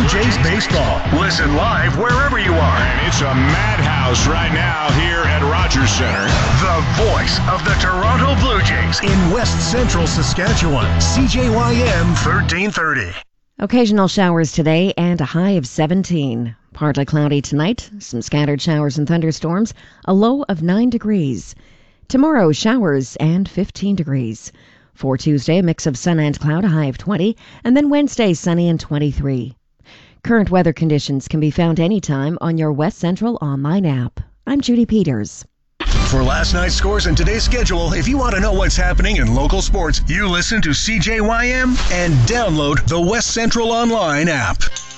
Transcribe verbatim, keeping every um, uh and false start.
Jays baseball. Listen live wherever you are. And it's a madhouse right now here at Rogers Center. The voice of the Toronto Blue Jays in West Central Saskatchewan. C J Y M thirteen thirty. Occasional showers today and a high of seventeen. Partly cloudy tonight, some scattered showers and thunderstorms, a low of nine degrees. Tomorrow, showers and fifteen degrees. For Tuesday, a mix of sun and cloud, a high of twenty, and then Wednesday, sunny and twenty-three. Current weather conditions can be found anytime on your West Central online app. I'm Judy Peters. For last night's scores and today's schedule, if you want to know what's happening in local sports, you listen to C J Y M and download the West Central Online app.